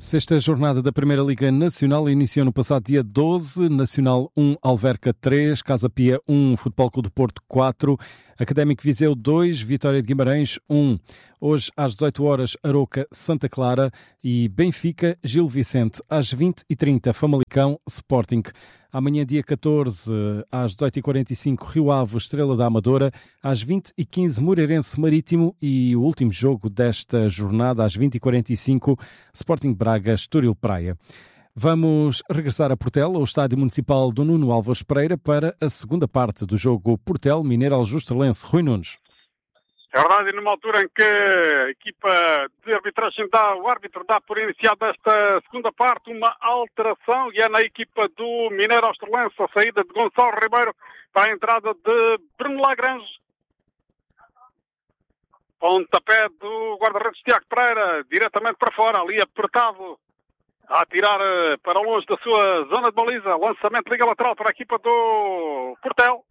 Sexta jornada da Primeira Liga Nacional iniciou no passado dia 12. Nacional 1, Alverca 3, Casa Pia 1, Futebol Clube do Porto 4, Académico Viseu 2, Vitória de Guimarães 1. Hoje, às 18 horas, Arouca, Santa Clara e Benfica, Gil Vicente. Às 20h30, Famalicão, Sporting. Amanhã, dia 14, às 18h45, Rio Ave, Estrela da Amadora. Às 20h15, Moreirense Marítimo. E o último jogo desta jornada, às 20h45, Sporting Braga, Estoril Praia. Vamos regressar a Portela, ao Estádio Municipal do Nuno Álvares Pereira, para a segunda parte do jogo Portel Mineiro Aljustralense. Rui Nunes. É verdade, e numa altura em que a equipa de arbitragem o árbitro dá por iniciada esta segunda parte, uma alteração, e é na equipa do Mineiro Aljustralense a saída de Gonçalo Ribeiro para a entrada de Bruno Lagrange. Pontapé do guarda-redes Tiago Pereira, diretamente para fora, ali apertado, a atirar para longe da sua zona de baliza. Lançamento de liga lateral para a equipa do Portel.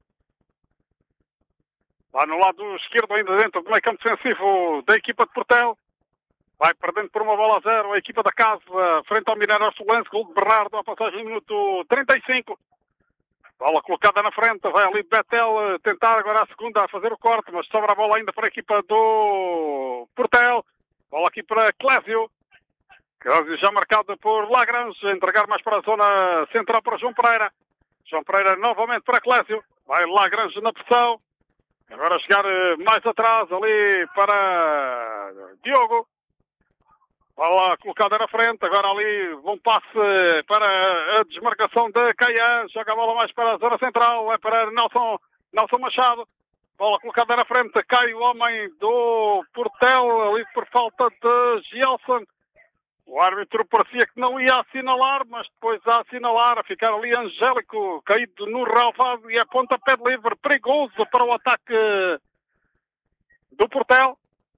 Lá no lado esquerdo, ainda dentro do meio campo defensivo da equipa de Portel. Vai perdendo por 1-0 a equipa da casa, frente ao Mineiro Aljustralense, gol de Bernardo, a passagem no minuto 35. Bola colocada na frente, vai ali Betel tentar agora a segunda a fazer o corte, mas sobra a bola ainda para a equipa do Portel. Bola aqui para Clésio. Clésio já marcado por Lagrange, entregar mais para a zona central para João Pereira. João Pereira novamente para Clésio. Vai Lagrange na pressão. Agora chegar mais atrás ali para Diogo. Bola colocada na frente. Agora ali um passe para a desmarcação de Caian. Joga a bola mais para a zona central. É para Nelson Machado. Bola colocada na frente. Cai o homem do Portel ali por falta de Gielson. O árbitro parecia que não ia assinalar, mas depois a assinalar, a ficar ali Angélico, caído no relvado, e é pontapé de livre, perigoso para o ataque do Portel.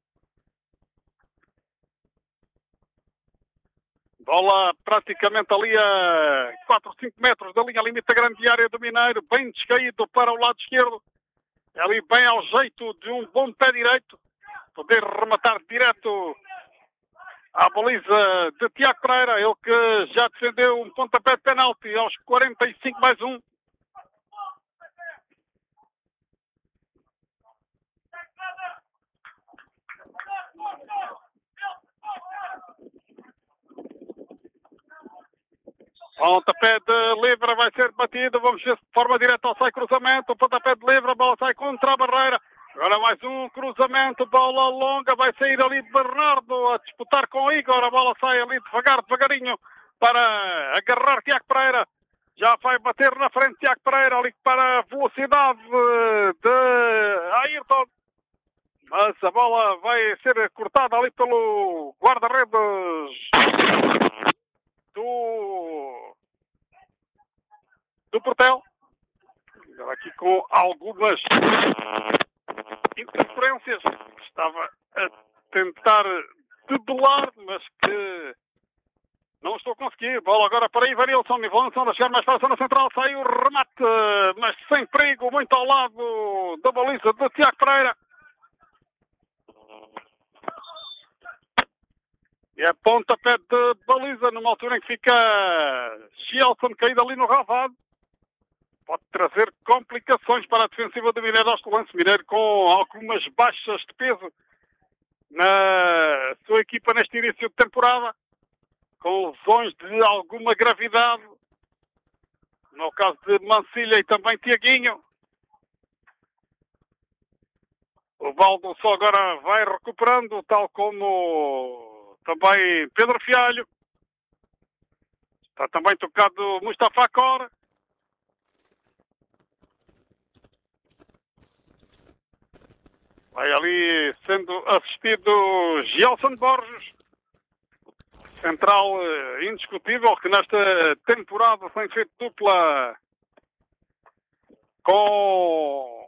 Bola praticamente ali a 4, 5 metros da linha limite da grande área do Mineiro, bem descaído para o lado esquerdo, ali bem ao jeito de um bom pé direito, poder rematar direto à baliza de Tiago Pereira, ele que já defendeu um pontapé de penalti aos 45 mais 1. Pontapé de livre vai ser batido, vamos ver se de forma direta ou sai cruzamento, pontapé de livre, a bola sai contra a barreira. Agora mais um cruzamento, bola longa, vai sair ali de Bernardo a disputar com o Igor, a bola sai ali devagarinho para agarrar Tiago Pereira. Já vai bater na frente Tiago Pereira ali para a velocidade de Ayrton. Mas a bola vai ser cortada ali pelo guarda-redes do Portel. Aqui com algumas interferências, estava a tentar debelar, mas que não estou a conseguir. Bola agora para Ivanilson, a chegar mais para a zona central, sai o remate, mas sem perigo, muito ao lado da baliza de Tiago Pereira. E é pontapé de baliza, numa altura em que fica Gielson caído ali no relvado. Pode trazer complicações para a defensiva do Mineiro Aljustralense. Mineiro com algumas baixas de peso na sua equipa neste início de temporada, com lesões de alguma gravidade, no caso de Mancilha e também Tiaguinho. O Valdo só agora vai recuperando, tal como também Pedro Fialho. Está também tocado Mustafa Cor. Vai ali sendo assistido Gielson Borges, central indiscutível, que nesta temporada tem feito dupla com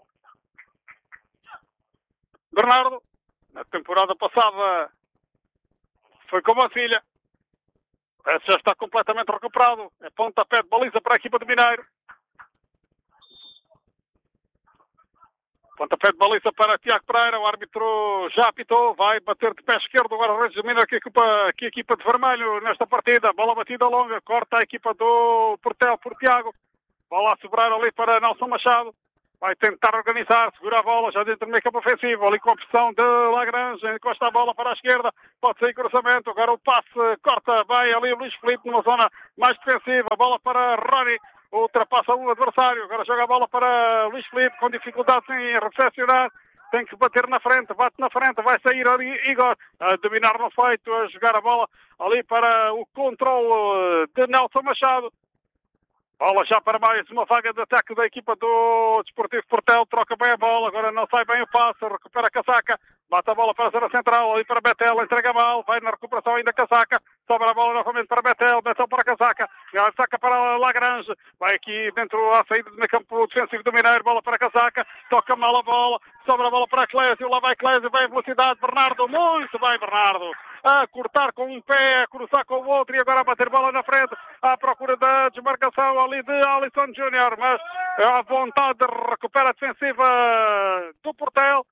Bernardo. Na temporada passada foi com a filha. Esse já está completamente recuperado. É pontapé de baliza para a equipa do Mineiro. Pontapé de baliza para Tiago Pereira, o árbitro já apitou, vai bater de pé esquerdo, agora resumindo que a equipa de vermelho nesta partida, bola batida longa, corta a equipa do Portel por Tiago, bola a sobrar ali para Nelson Machado, vai tentar organizar, segura a bola já dentro do meio campo ofensivo, ali com a pressão de Lagrange, encosta a bola para a esquerda, pode sair cruzamento, agora o passe corta, vai ali o Luís Filipe numa zona mais defensiva, bola para Rony, ultrapassa o adversário, agora joga a bola para Luís Filipe com dificuldade em recepcionar, tem que bater na frente, bate na frente, vai sair ali Igor, a dominar no feito, a jogar a bola ali para o controle de Nelson Machado. Bola já para mais uma vaga de ataque da equipa do Desportivo Portel, troca bem a bola, agora não sai bem o passe, recupera a Casaca, bate a bola para a zona central, ali para Betel, entrega mal, vai na recuperação ainda Casaca, sobra a bola novamente para Betel, Betel para Casaca, Casaca para Lagrange, vai aqui dentro à saída do meio campo defensivo do Mineiro, bola para Casaca, toca mal a bola, sobra a bola para Clésio, lá vai Clésio, vai em velocidade, Bernardo, muito bem Bernardo, a cortar com um pé, a cruzar com o outro e agora a bater bola na frente, à procura da desmarcação ali de Alisson Júnior, mas a vontade de recupera a defensiva do Portel,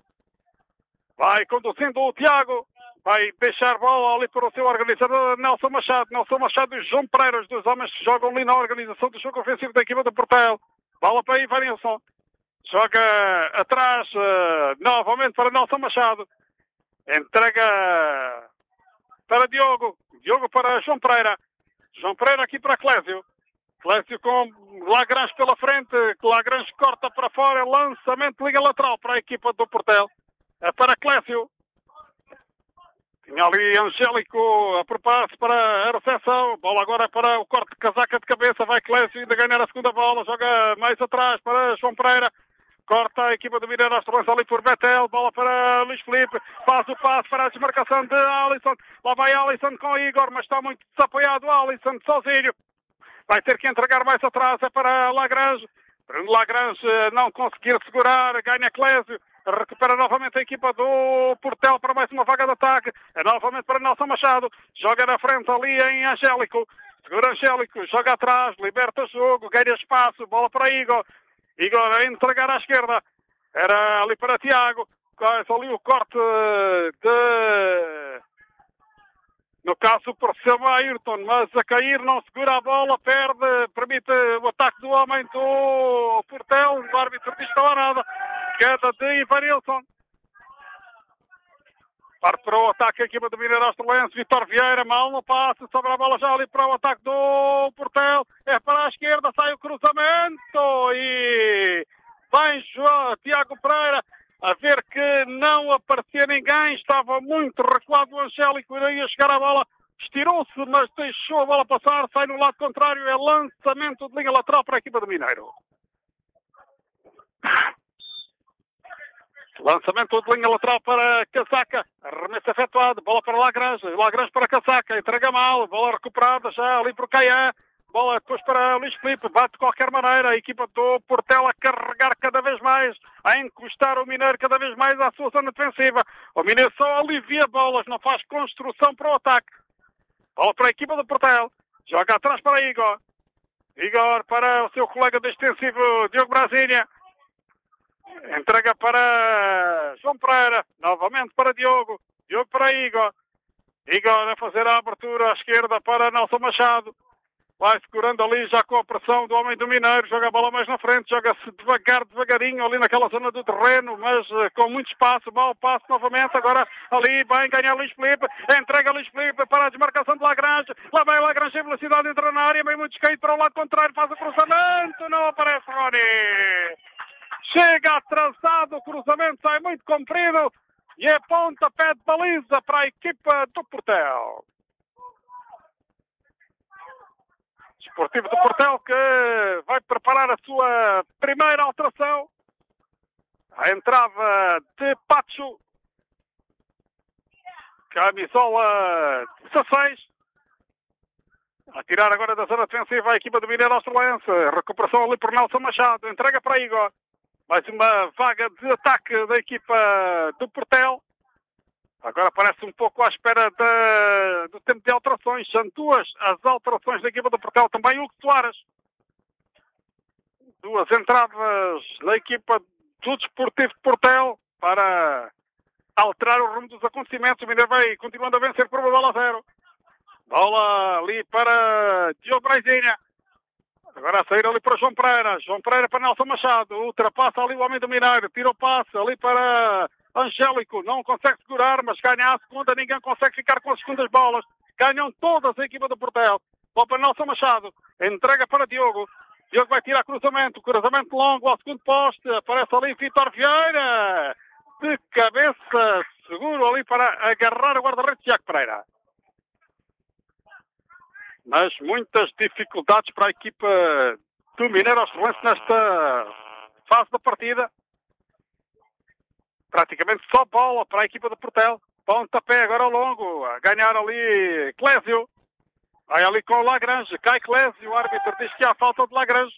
vai conduzindo o Tiago, vai deixar bola ali para o seu organizador Nelson Machado e João Pereira, os dois homens que jogam ali na organização do jogo ofensivo da equipa do Portel, bola para Ivanilson, joga atrás novamente para Nelson Machado, entrega para Diogo para João Pereira aqui para Clésio com Lagrange pela frente, Lagrange corta para fora, lançamento, liga lateral para a equipa do Portel, é para Clésio, tinha ali Angélico a preparar-se para a recepção, bola agora para o corte de Casaca de cabeça, vai Clésio ainda ganhar a segunda bola, joga mais atrás para João Pereira, corta a equipa do Mineiro, lança ali por Betel, bola para Luís Filipe, faz o passe para a desmarcação de Alisson, lá vai Alisson com Igor, mas está muito desapoiado Alisson sozinho, vai ter que entregar mais atrás, é para Lagrange, não conseguir segurar, ganha Clésio, recupera novamente a equipa do Portel para mais uma vaga de ataque, é novamente para Nelson Machado, joga na frente ali em Angélico, segura Angélico, joga atrás, liberta o jogo, ganha espaço, bola para Igor a entregar à esquerda, era ali para Tiago, faz ali o corte de, no caso por cima Ayrton, mas a cair não segura a bola, perde, permite o ataque do homem do Portel, o árbitro diz que não há nada, queda de Ivanilson. Parte para o ataque a equipa do Mineiro Australense, Vitor Vieira, mal no passe, sobra a bola já ali para o ataque do Portel, é para a esquerda, sai o cruzamento e vem Tiago Pereira, a ver que não aparecia ninguém, estava muito recuado o Angélico, iria chegar a bola, estirou-se, mas deixou a bola passar, sai no lado contrário, é lançamento de linha lateral para a equipa do Mineiro. Lançamento de linha lateral para Casaca, arremesso efetuado, bola para Lagrange para Casaca, entrega mal, bola recuperada já ali para o Caiã, bola depois para Luís Filipe, bate de qualquer maneira, a equipa do Portel a carregar cada vez mais, a encostar o Mineiro cada vez mais à sua zona defensiva, o Mineiro só alivia bolas, não faz construção para o ataque, bola para a equipa do Portel, joga atrás para Igor para o seu colega de extensivo Diogo Brasília, entrega para João Pereira, novamente para Diogo para Igor a fazer a abertura à esquerda para Nelson Machado, vai segurando ali já com a pressão do homem do Mineiro, joga a bola mais na frente, joga-se devagarinho ali naquela zona do terreno, mas com muito espaço, mau passo novamente, agora ali vai ganhar Luís Filipe, entrega Luís Filipe para a desmarcação de Lagrange, lá vai Lagrange em velocidade, entra na área, meio muito descaído para o lado contrário, faz o cruzamento, não aparece Rony. Chega atrasado, o cruzamento sai muito comprido e é pontapé de baliza para a equipa do Portel. Desportivo do Portel que vai preparar a sua primeira alteração. A entrada de Pacho. Camisola 16. A tirar agora da zona defensiva a equipa do Mineiro Australense. Recuperação ali por Nelson Machado. Entrega para Igor. Mais uma vaga de ataque da equipa do Portel. Agora parece um pouco à espera do tempo de alterações. São duas as alterações da equipa do Portel. Também Hugo Soares. Duas entradas da equipa do Desportivo de Portel para alterar o rumo dos acontecimentos. O Mineiro vai continuando a vencer por 1-0. Bola ali para Diogo Braizinha. Agora a sair ali para João Pereira. João Pereira para Nelson Machado. Ultrapassa ali o homem do Mineiro. Tira o passe ali para Angélico. Não consegue segurar, mas ganha a segunda. Ninguém consegue ficar com as segundas bolas. Ganham todas a equipa do Portel. Bola para Nelson Machado. Entrega para Diogo. Diogo vai tirar cruzamento. Cruzamento longo ao segundo poste. Aparece ali Vítor Vieira. De cabeça. Seguro ali para agarrar o guarda-redes Tiago Pereira. Mas muitas dificuldades para a equipa do Mineiro Ostelense nesta fase da partida. Praticamente só bola para a equipa do Portel. Pontapé agora longo. A ganhar ali Clésio. Vai ali com o Lagrange. Cai Clésio. O árbitro diz que há falta de Lagrange.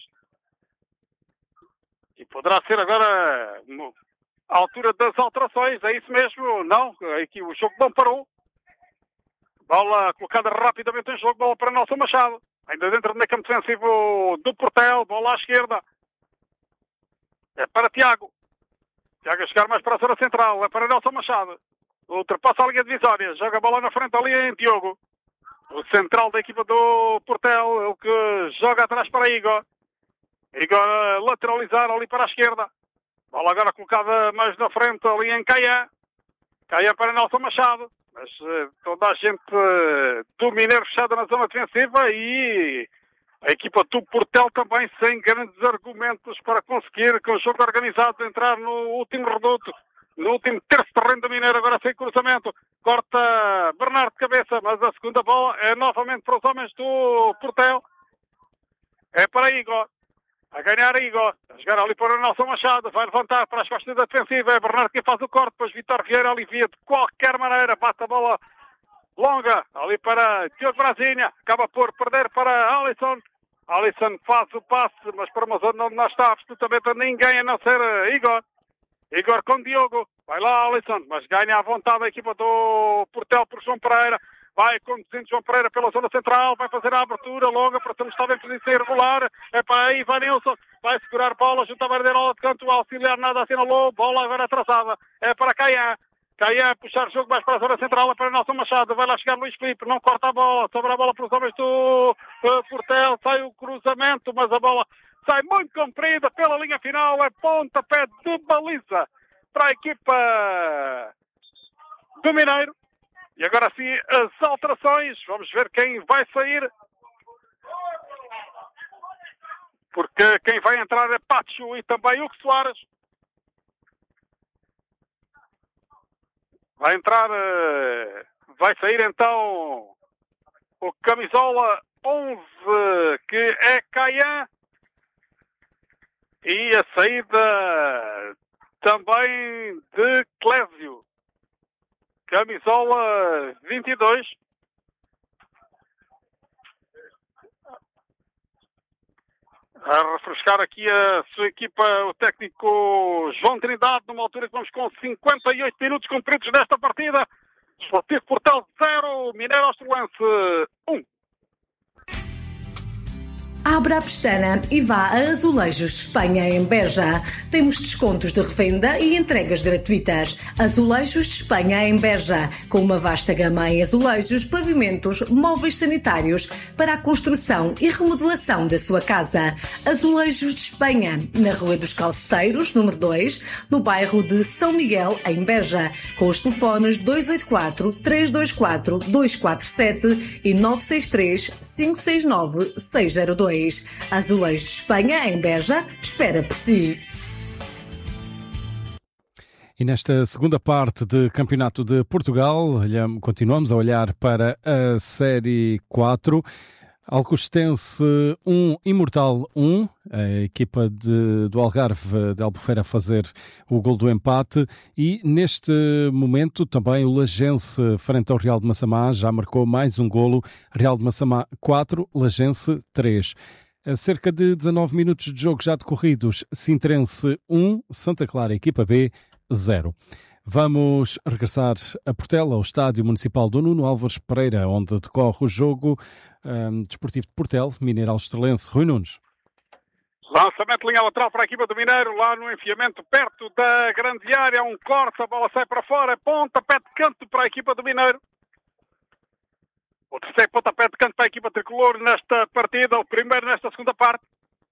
E poderá ser agora a altura das alterações. É isso mesmo? Não. Aqui o jogo não parou. Bola colocada rapidamente em jogo, bola para Nelson Machado. Ainda dentro do meio campo defensivo do Portel, bola à esquerda. É para Tiago. Tiago a chegar mais para a zona central, é para Nelson Machado. Ultrapassa a linha divisória, joga a bola na frente ali em Diogo. O central da equipa do Portel, o que joga atrás para Igor. Igor a lateralizar ali para a esquerda. Bola agora colocada mais na frente ali em Caian. Caian para Nelson Machado. Mas toda a gente do Mineiro fechada na zona defensiva e a equipa do Portel também sem grandes argumentos para conseguir, com o jogo organizado, entrar no último reduto, no último terço terreno do Mineiro, agora sem cruzamento. Corta Bernardo de cabeça, mas a segunda bola é novamente para os homens do Portel. É para Igor. A ganhar Igor, a jogar ali para o Nelson Machado, vai levantar para as costas da defensiva, é Bernardo que faz o corte, depois Vítor Vieira alivia de qualquer maneira, bate a bola longa, ali para Diogo Braizinha, acaba por perder para Alisson. Alisson faz o passe, mas para uma zona onde não está absolutamente ninguém a não ser Igor. Igor com Diogo, vai lá Alisson, mas ganha à vontade a equipa do Portel por João Pereira. Vai conduzindo João Pereira pela zona central, vai fazer a abertura longa para ser estado em posição irregular. É para aí, Ivanilson, vai segurar bola junto à bandeira de canto, o auxiliar nada assinalou, bola agora atrasada. É para Caian. Caian puxar o jogo mais para a zona central, é para Nelson Machado, vai lá chegar Luís Filipe, não corta a bola, sobra a bola para os homens do Portel, sai o cruzamento, mas a bola sai muito comprida pela linha final, é pontapé de baliza para a equipa do Mineiro. E agora sim, as alterações. Vamos ver quem vai sair. Porque quem vai entrar é Pacho e também Hugo Soares. Vai entrar, vai sair então o camisola 11, que é Caian. E a saída também de Clésio. Camisola 22. A refrescar aqui a sua equipa, o técnico João Trindade, numa altura que vamos com 58 minutos cumpridos nesta partida. Desportivo Portel 0, Mineiro Ostelense 1. Abra a pestana e vá a Azulejos de Espanha, em Beja. Temos descontos de revenda e entregas gratuitas. Azulejos de Espanha, em Beja, com uma vasta gama em azulejos, pavimentos, móveis sanitários para a construção e remodelação da sua casa. Azulejos de Espanha, na Rua dos Calceteiros, número 2, no bairro de São Miguel, em Beja, com os telefones 284-324-247 e 963-569-602. Azulejos de Espanha, em Beja, espera por si. E nesta segunda parte de Campeonato de Portugal, continuamos a olhar para a Série 4. Alcostense 1, Imortal 1, a equipa do Algarve de Albufeira a fazer o gol do empate, e neste momento também o Lagense frente ao Real de Massamá já marcou mais um golo, Real de Massamá 4, Lagense 3. A cerca de 19 minutos de jogo já decorridos, Sintrense 1, Santa Clara, equipa B 0. Vamos regressar a Portela, ao Estádio Municipal do Nuno Álvares Pereira, onde decorre o jogo desportivo de Portel, Mineiro Ostelense. Rui Nunes. Lançamento linha lateral para a equipa do Mineiro, lá no enfiamento perto da grande área, um corte, a bola sai para fora, pontapé de canto para a equipa do Mineiro. O terceiro pontapé de canto para a equipa tricolor nesta partida, o primeiro nesta segunda parte.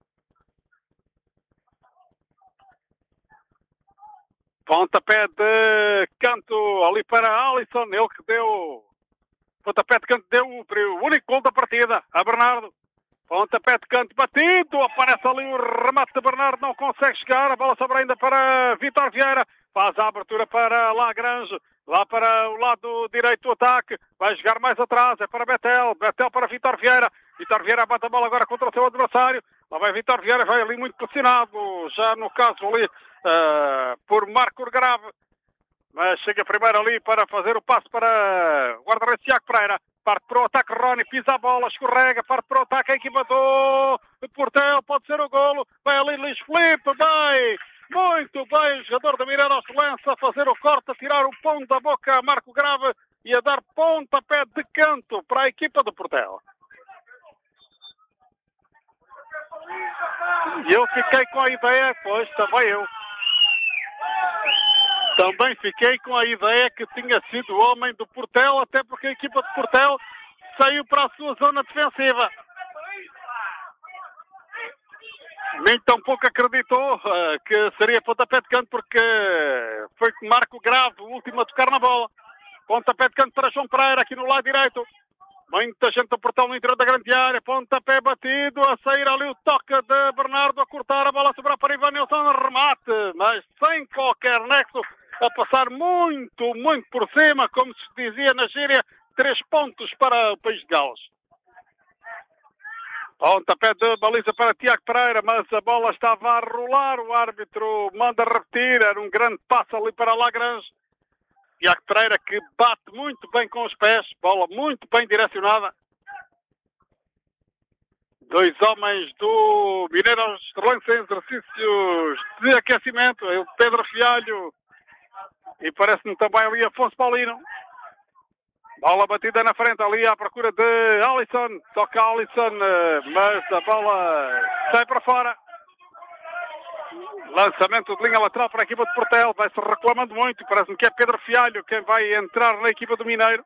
Pontapé de canto ali para Alisson, ele que deu, pontapé de canto deu o único gol da partida, a Bernardo. Pontapé de canto batido, aparece ali o remate de Bernardo, não consegue chegar, a bola sobra ainda para Vítor Vieira, faz a abertura para Lagrange, lá para o lado direito do ataque, vai jogar mais atrás, é para Betel para Vítor Vieira bate a bola agora contra o seu adversário, lá vai Vítor Vieira, vai ali muito pressionado, já no caso ali por Marco Grave, mas chega primeiro ali para fazer o passo para o guarda-redes Tiago Pereira. Parte para o ataque, Rony pisa a bola, escorrega, parte para o ataque, a equipa do Portel, pode ser o golo, vai ali Luís Filipe, vai, muito bem, o jogador do Mineiro se lança a fazer o corte, a tirar o pão da boca a Marco Grave e a dar pontapé de canto para a equipa do Portel. E eu fiquei com a ideia, pois, também fiquei com a ideia que tinha sido o homem do Portel, até porque a equipa de Portel saiu para a sua zona defensiva. Nem tampouco acreditou que seria pontapé de canto, porque foi Marco Grave o último a tocar na bola. Pontapé de canto para João Pereira aqui no lado direito. Muita gente do Portel no interior da grande área. Pontapé batido, a sair ali o toque de Bernardo, a cortar a bola, a sobrar para Ivan Nilsson, remate, mas sem qualquer nexo, a passar muito, muito por cima, como se dizia na gíria, 3 pontos para o País de Gales. Pontapé de baliza para Tiago Pereira, mas a bola estava a rolar, o árbitro manda repetir, era um grande passo ali para Lagrange. Tiago Pereira que bate muito bem com os pés, bola muito bem direcionada. 2 homens do Mineiro lançam exercícios de aquecimento, o Pedro Fialho e parece-me também ali Afonso Paulino. Bola batida na frente ali à procura de Alisson, toca Alisson, mas a bola sai para fora. Lançamento de linha lateral para a equipa de Portel, vai-se reclamando muito, parece-me que é Pedro Fialho quem vai entrar na equipa do Mineiro.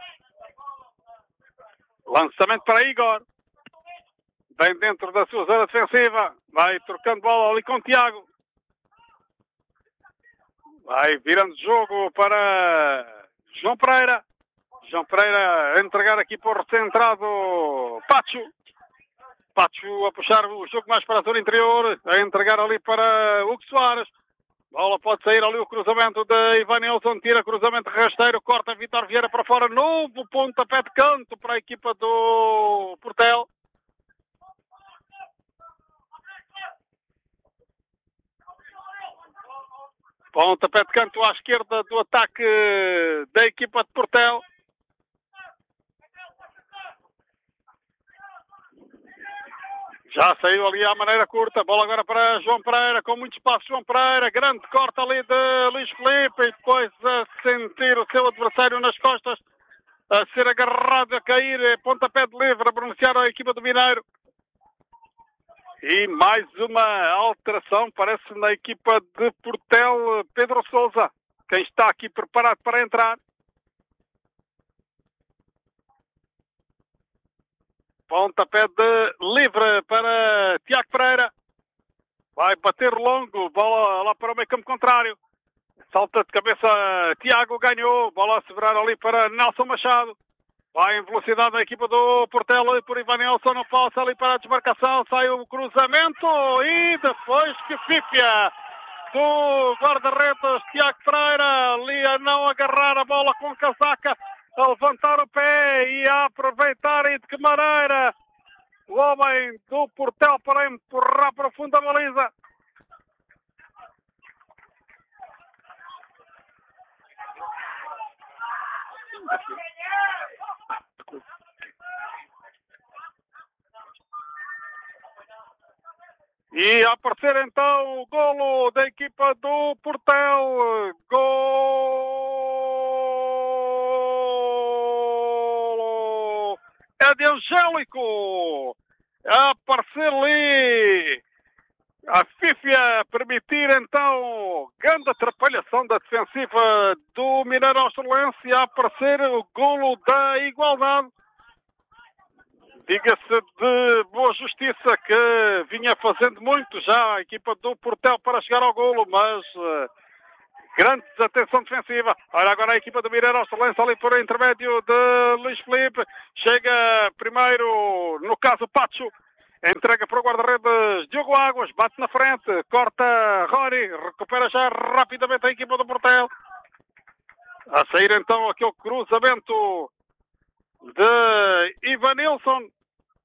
Lançamento para Igor, bem dentro da sua zona defensiva, vai trocando bola ali com Tiago. Vai virando jogo para João Pereira. João Pereira a entregar aqui para o recentrado Pacho. Pacho a puxar o jogo mais para a zona interior, a entregar ali para Hugo Soares. Bola pode sair ali o cruzamento de Ivan Nilsson, tira cruzamento rasteiro, corta Vítor Vieira para fora, novo pontapé de canto para a equipa do Portel. Pontapé de canto à esquerda do ataque da equipa de Portel. Já saiu ali à maneira curta, bola agora para João Pereira, com muito espaço João Pereira, grande corte ali de Luís Filipe e depois a sentir o seu adversário nas costas, a ser agarrado, a cair, pontapé de livre, a beneficiar a equipa do Mineiro. E mais uma alteração, parece na equipa de Portel, Pedro Sousa, quem está aqui preparado para entrar. Pontapé de livre para Tiago Pereira. Vai bater longo, bola lá para o meio campo contrário. Salta de cabeça, Tiago ganhou, bola a segurar ali para Nelson Machado. Vai em velocidade a equipa do Portel e por Ivan Nelson, não passa ali para a desmarcação, sai o cruzamento e depois que pífia do guarda-redes Tiago Pereira, ali a não agarrar a bola com casaca, a levantar o pé e a aproveitar, e de que maneira o homem do Portel para empurrar para o fundo da baliza. E a aparecer então o golo da equipa do Portel. Golo é de Angélico. A aparecer ali A FIFA permitir então grande atrapalhação da defensiva do Mineirão Estrelense a aparecer o golo da igualdade. Diga-se de boa justiça que vinha fazendo muito já a equipa do Portel para chegar ao golo, mas grande desatenção defensiva. Olha agora a equipa do Mineirão Estrelense ali por intermédio de Luís Filipe. Chega primeiro, no caso, Pacho. Entrega para o guarda-redes Diogo Águas, bate na frente, corta Rory, recupera já rapidamente a equipa do Portel. A sair então aquele cruzamento de Ivanilson.